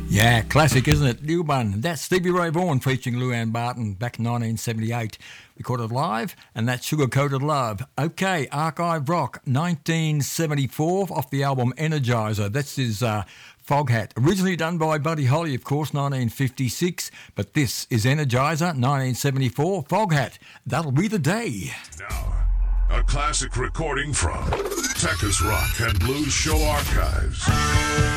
Yeah, classic, isn't it? New one. That's Stevie Ray Vaughan featuring Lou Ann Barton back in 1978. Recorded live, and that's Sugar Coated Love. Okay, Archive Rock, 1974, off the album Energizer. That's his Foghat. Originally done by Buddy Holly, of course, 1956. But this is Energizer, 1974, Foghat. That'll be the day. Now, a classic recording from Texas Rock and Blues Show Archives.